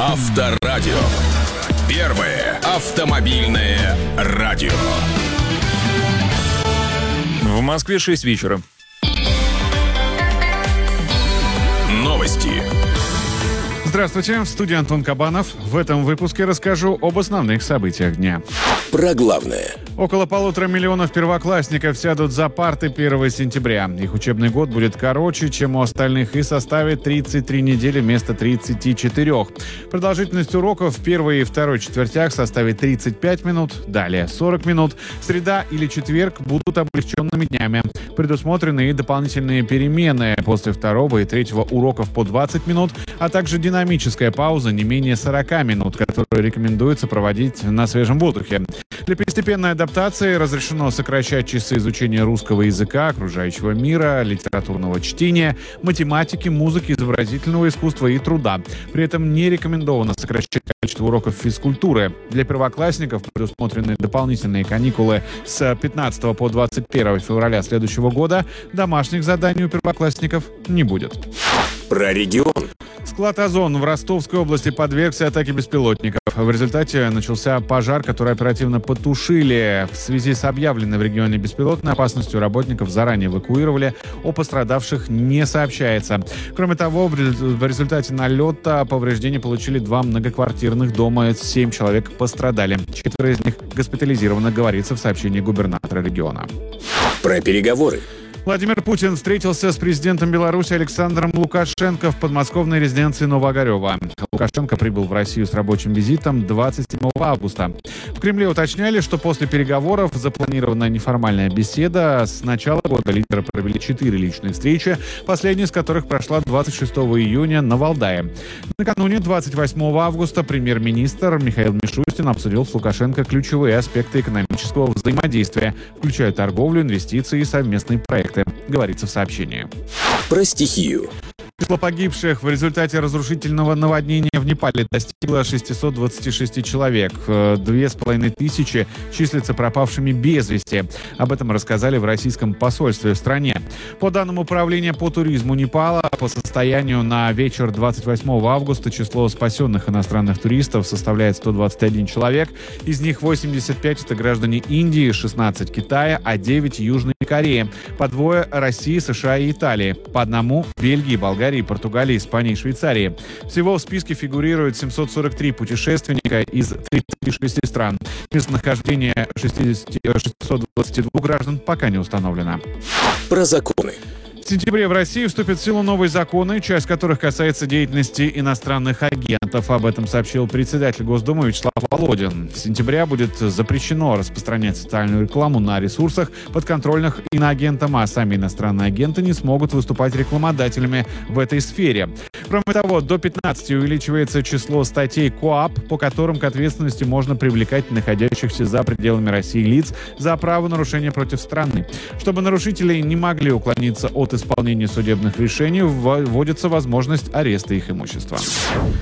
Авторадио. Первое автомобильное радио. В Москве 6 вечера. Новости. Здравствуйте, в студии Антон Кабанов. В этом выпуске расскажу об основных событиях дня. Про главное. Около 1,5 миллиона первоклассников сядут за парты 1 сентября. Их учебный год будет короче, чем у остальных, и составит 33 недели вместо 34. Продолжительность уроков в первой и второй четвертях составит 35 минут, далее 40 минут. Среда или четверг будут облегченными днями. Предусмотрены и дополнительные перемены после второго и третьего уроков по 20 минут, а также динамическая пауза не менее 40 минут, которую рекомендуется проводить на свежем воздухе. Для постепенной адаптации разрешено сокращать часы изучения русского языка, окружающего мира, литературного чтения, математики, музыки, изобразительного искусства и труда. При этом не рекомендовано сокращать количество уроков физкультуры. Для первоклассников предусмотрены дополнительные каникулы с 15 по 21 февраля следующего года. Домашних заданий у первоклассников не будет. Про регион. Склад «Озон» в Ростовской области подвергся атаке беспилотников. В результате начался пожар, который оперативно потушили. В связи с объявленной в регионе беспилотной опасностью работников заранее эвакуировали. О пострадавших не сообщается. Кроме того, в результате налета повреждения получили 2 многоквартирных дома. 7 человек пострадали. 4 из них госпитализированы, говорится в сообщении губернатора региона. Про переговоры. Владимир Путин встретился с президентом Беларуси Александром Лукашенко в подмосковной резиденции Новоогарева. Лукашенко прибыл в Россию с рабочим визитом 27 августа. В Кремле уточняли, что после переговоров запланирована неформальная беседа. С начала года лидеры провели 4 личные встречи, последняя из которых прошла 26 июня на Валдае. Накануне 28 августа премьер-министр Михаил Мишустин обсудил с Лукашенко ключевые аспекты экономического взаимодействия, включая торговлю, инвестиции и совместные проекты, говорится в сообщении. Про стихию. Число погибших в результате разрушительного наводнения в Непале достигло 626 человек. 2500 числятся пропавшими без вести. Об этом рассказали в российском посольстве в стране. По данным Управления по туризму Непала, по состоянию на вечер 28 августа число спасенных иностранных туристов составляет 121 человек. Из них 85 – это граждане Индии, 16 – Китая, а 9 – Южной Кореи. По 2 – России, США и Италии. По 1 – Бельгии, Болгарии, Португалии, Испании и Швейцарии. Всего в списке фигурирует 743 путешественника из 36 стран. Местонахождение 622 граждан пока не установлено. Про законы. В сентябре в России вступят в силу новые законы, часть которых касается деятельности иностранных агентов. Об этом сообщил председатель Госдумы Вячеслав Володин. С сентября будет запрещено распространять социальную рекламу на ресурсах, подконтрольных иноагентам, а сами иностранные агенты не смогут выступать рекламодателями в этой сфере. Кроме того, до 15 увеличивается число статей КоАП, по которым к ответственности можно привлекать находящихся за пределами России лиц за правонарушение против страны. Чтобы нарушители не могли уклониться от исполнения судебных решений, вводится возможность ареста их имущества.